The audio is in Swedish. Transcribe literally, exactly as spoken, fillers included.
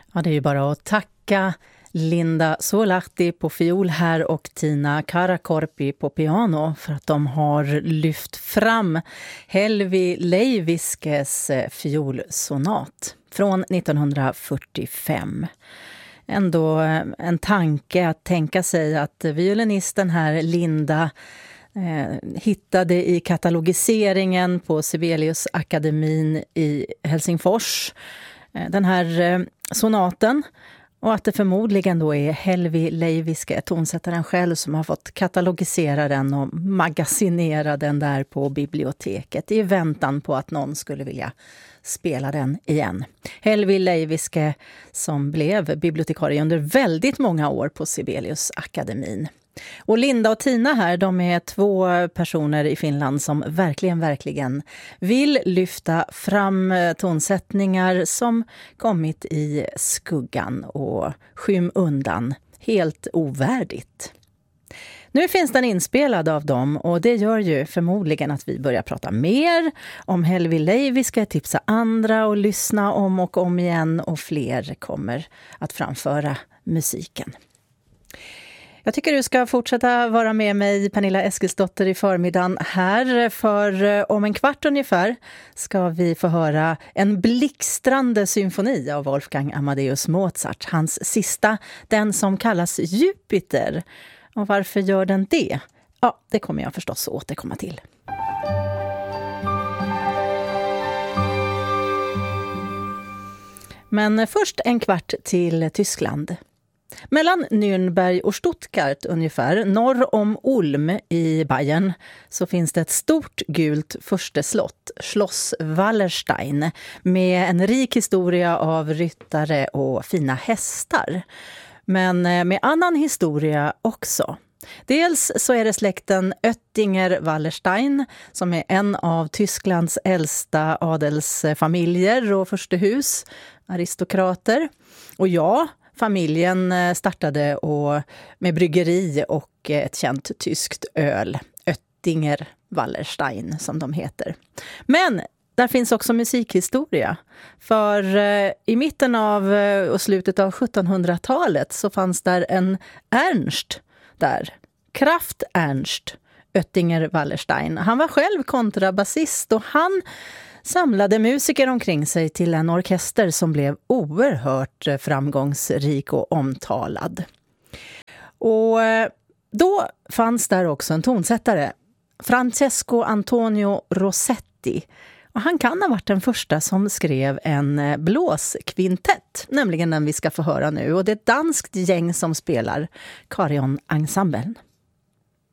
Ja, det är ju bara att tacka Linda Suolahti på fiol här och Tina Karakorpi på piano för att de har lyft fram Helvi Leiviskes fiolsonat från nittonhundrafyrtiofem. Ändå en tanke att tänka sig att violinisten här Linda eh, hittade i katalogiseringen på Sibeliusakademin i Helsingfors eh, den här eh, sonaten. Och att det förmodligen då är Helvi Leiviske, tonsättaren själv, som har fått katalogisera den och magasinera den där på biblioteket i väntan på att någon skulle vilja spela den igen. Helvi Leiviske som blev bibliotekarie under väldigt många år på Sibeliusakademin. Och Linda och Tina här, de är två personer i Finland som verkligen, verkligen vill lyfta fram tonsättningar som kommit i skuggan och skymundan helt ovärdigt. Nu finns den inspelad av dem och det gör ju förmodligen att vi börjar prata mer om Helvi Leiviske, tipsa andra och lyssna om och om igen, och fler kommer att framföra musiken. Jag tycker du ska fortsätta vara med mig, Pernilla Eskilsdotter, i förmiddagen här. För om en kvart ungefär ska vi få höra en blixtrande symfoni av Wolfgang Amadeus Mozart. Hans sista, den som kallas Jupiter. Och varför gör den det? Ja, det kommer jag förstås återkomma till. Men först en kvart till Tyskland. Mellan Nürnberg och Stuttgart ungefär, norr om Ulm i Bayern, så finns det ett stort gult fursteslott, Schloss Wallerstein, med en rik historia av ryttare och fina hästar. Men med annan historia också. Dels så är det släkten Oettinger-Wallerstein som är en av Tysklands äldsta adelsfamiljer och furstehus, aristokrater. Och ja, familjen startade och med bryggeri och ett känt tyskt öl, Oettinger-Wallerstein som de heter. Men där finns också musikhistoria. För eh, i mitten av eh, och slutet av sjuttonhundratalet så fanns där en Ernst där. Kraft Ernst Oettinger-Wallerstein. Han var själv kontrabasist och han samlade musiker omkring sig till en orkester som blev oerhört framgångsrik och omtalad. Och eh, då fanns där också en tonsättare, Francesco Antonio Rossetti. Och han kan ha varit den första som skrev en blåskvintett, nämligen den vi ska få höra nu. Och det är ett danskt gäng som spelar Carillon-ensemblen.